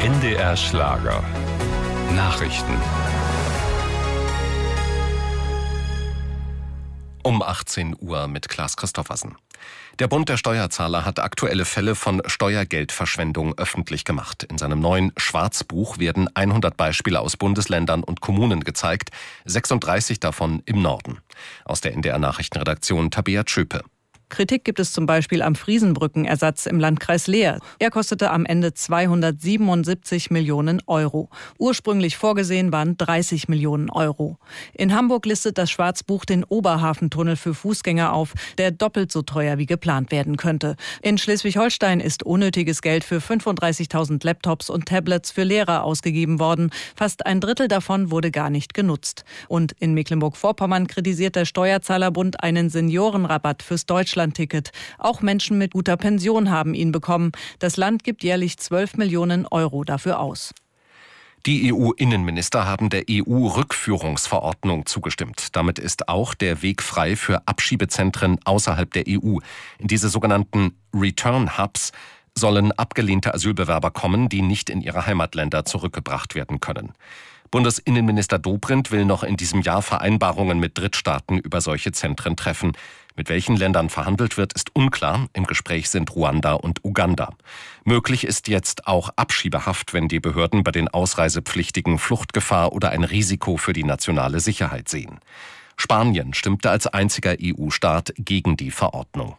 NDR Schlager. Nachrichten. Um 18 Uhr mit Klaas Christoffersen. Der Bund der Steuerzahler hat aktuelle Fälle von Steuergeldverschwendung öffentlich gemacht. In seinem neuen Schwarzbuch werden 100 Beispiele aus Bundesländern und Kommunen gezeigt, 36 davon im Norden. Aus der NDR Nachrichtenredaktion Tabea Tschöpe. Kritik gibt es zum Beispiel am Friesenbrückenersatz im Landkreis Leer. Er kostete am Ende 277 Millionen Euro. Ursprünglich vorgesehen waren 30 Millionen Euro. In Hamburg listet das Schwarzbuch den Oberhafentunnel für Fußgänger auf, der doppelt so teuer wie geplant werden könnte. In Schleswig-Holstein ist unnötiges Geld für 35.000 Laptops und Tablets für Lehrer ausgegeben worden. Fast ein Drittel davon wurde gar nicht genutzt. Und in Mecklenburg-Vorpommern kritisiert der Steuerzahlerbund einen Seniorenrabatt fürs Deutschlandticket. Auch Menschen mit guter Pension haben ihn bekommen. Das Land gibt jährlich 12 Millionen Euro dafür aus. Die EU-Innenminister haben der EU-Rückführungsverordnung zugestimmt. Damit ist auch der Weg frei für Abschiebezentren außerhalb der EU. In diese sogenannten Return Hubs sollen abgelehnte Asylbewerber kommen, die nicht in ihre Heimatländer zurückgebracht werden können. Bundesinnenminister Dobrindt will noch in diesem Jahr Vereinbarungen mit Drittstaaten über solche Zentren treffen. Mit welchen Ländern verhandelt wird, ist unklar. Im Gespräch sind Ruanda und Uganda. Möglich ist jetzt auch Abschiebehaft, wenn die Behörden bei den Ausreisepflichtigen Fluchtgefahr oder ein Risiko für die nationale Sicherheit sehen. Spanien stimmte als einziger EU-Staat gegen die Verordnung.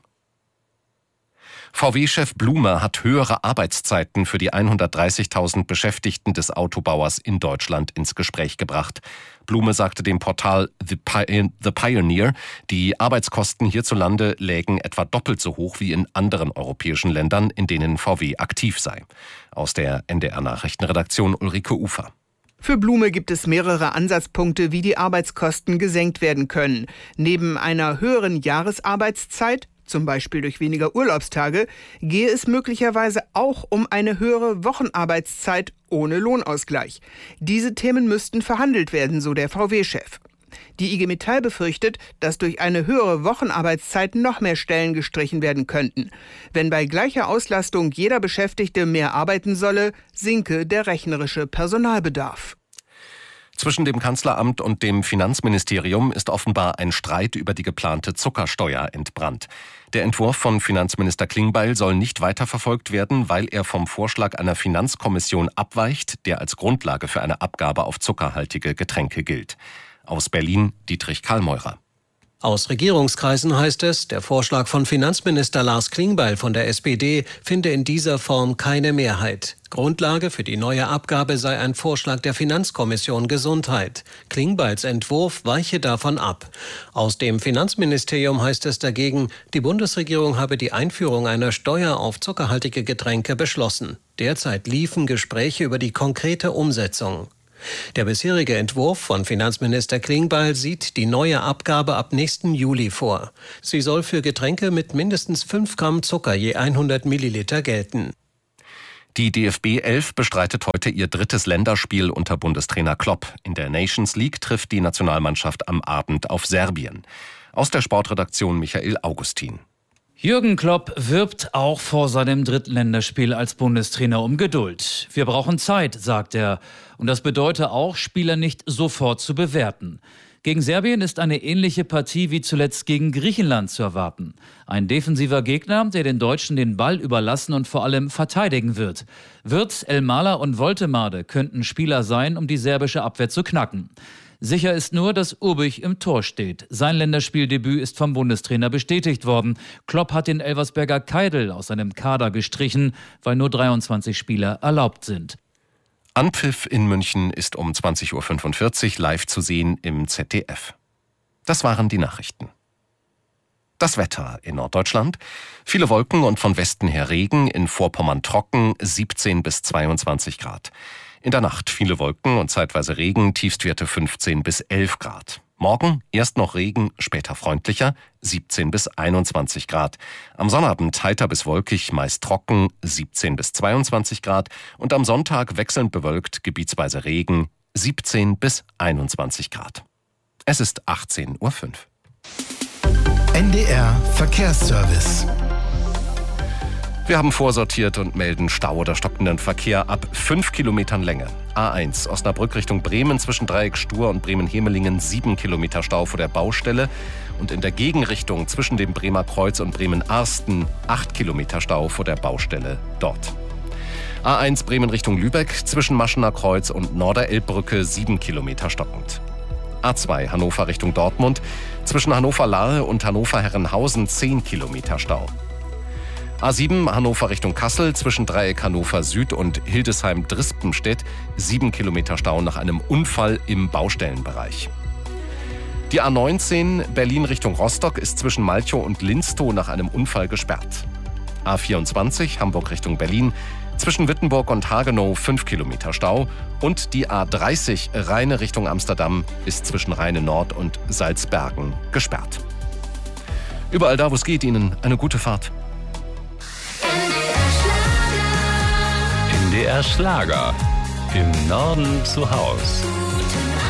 VW-Chef Blume hat höhere Arbeitszeiten für die 130.000 Beschäftigten des Autobauers in Deutschland ins Gespräch gebracht. Blume sagte dem Portal The Pioneer, die Arbeitskosten hierzulande lägen etwa doppelt so hoch wie in anderen europäischen Ländern, in denen VW aktiv sei. Aus der NDR-Nachrichtenredaktion Ulrike Ufer. Für Blume gibt es mehrere Ansatzpunkte, wie die Arbeitskosten gesenkt werden können. Neben einer höheren Jahresarbeitszeit, zum Beispiel durch weniger Urlaubstage, gehe es möglicherweise auch um eine höhere Wochenarbeitszeit ohne Lohnausgleich. Diese Themen müssten verhandelt werden, so der VW-Chef. Die IG Metall befürchtet, dass durch eine höhere Wochenarbeitszeit noch mehr Stellen gestrichen werden könnten. Wenn bei gleicher Auslastung jeder Beschäftigte mehr arbeiten solle, sinke der rechnerische Personalbedarf. Zwischen dem Kanzleramt und dem Finanzministerium ist offenbar ein Streit über die geplante Zuckersteuer entbrannt. Der Entwurf von Finanzminister Klingbeil soll nicht weiterverfolgt werden, weil er vom Vorschlag einer Finanzkommission abweicht, der als Grundlage für eine Abgabe auf zuckerhaltige Getränke gilt. Aus Berlin Dietrich Karlmeurer. Aus Regierungskreisen heißt es, der Vorschlag von Finanzminister Lars Klingbeil von der SPD finde in dieser Form keine Mehrheit. Grundlage für die neue Abgabe sei ein Vorschlag der Finanzkommission Gesundheit. Klingbeils Entwurf weiche davon ab. Aus dem Finanzministerium heißt es dagegen, die Bundesregierung habe die Einführung einer Steuer auf zuckerhaltige Getränke beschlossen. Derzeit liefen Gespräche über die konkrete Umsetzung. Der bisherige Entwurf von Finanzminister Klingbeil sieht die neue Abgabe ab nächsten Juli vor. Sie soll für Getränke mit mindestens 5 Gramm Zucker je 100 Milliliter gelten. Die DFB 11 bestreitet heute ihr 3. Länderspiel unter Bundestrainer Klopp. In der Nations League trifft die Nationalmannschaft am Abend auf Serbien. Aus der Sportredaktion Michael Augustin. Jürgen Klopp wirbt auch vor seinem 3. Länderspiel als Bundestrainer um Geduld. Wir brauchen Zeit, sagt er. Und das bedeutet auch, Spieler nicht sofort zu bewerten. Gegen Serbien ist eine ähnliche Partie wie zuletzt gegen Griechenland zu erwarten. Ein defensiver Gegner, der den Deutschen den Ball überlassen und vor allem verteidigen wird. Wirtz, Elmalah und Woltemade könnten Spieler sein, um die serbische Abwehr zu knacken. Sicher ist nur, dass Urbich im Tor steht. Sein Länderspieldebüt ist vom Bundestrainer bestätigt worden. Klopp hat den Elversberger Keidl aus seinem Kader gestrichen, weil nur 23 Spieler erlaubt sind. Anpfiff in München ist um 20.45 Uhr live zu sehen im ZDF. Das waren die Nachrichten. Das Wetter in Norddeutschland. Viele Wolken und von Westen her Regen, in Vorpommern trocken, 17 bis 22 Grad. In der Nacht viele Wolken und zeitweise Regen, Tiefstwerte 15 bis 11 Grad. Morgen erst noch Regen, später freundlicher, 17 bis 21 Grad. Am Sonnabend heiter bis wolkig, meist trocken, 17 bis 22 Grad. Und am Sonntag wechselnd bewölkt, gebietsweise Regen, 17 bis 21 Grad. Es ist 18.05 Uhr. NDR Verkehrsservice. Wir haben vorsortiert und melden Stau oder stockenden Verkehr ab 5 Kilometern Länge. A1 Osnabrück Richtung Bremen zwischen Dreieck Stur und Bremen-Hemelingen 7 Kilometer Stau vor der Baustelle und in der Gegenrichtung zwischen dem Bremer Kreuz und Bremen-Arsten 8 Kilometer Stau vor der Baustelle dort. A1 Bremen Richtung Lübeck zwischen Maschener Kreuz und Norderelbbrücke 7 Kilometer stockend. A2 Hannover Richtung Dortmund zwischen Hannover-Lahe und Hannover-Herrenhausen 10 Kilometer Stau. A7 Hannover Richtung Kassel zwischen Dreieck Hannover Süd und Hildesheim-Drispenstedt 7 Kilometer Stau nach einem Unfall im Baustellenbereich. Die A19 Berlin Richtung Rostock ist zwischen Malchow und Linstow nach einem Unfall gesperrt. A24 Hamburg Richtung Berlin zwischen Wittenburg und Hagenow 5 Kilometer Stau und die A30 Rheine Richtung Amsterdam ist zwischen Rheine Nord und Salzbergen gesperrt. Überall da, wo es geht, Ihnen eine gute Fahrt. NDR Schlager. Im Norden zu Haus.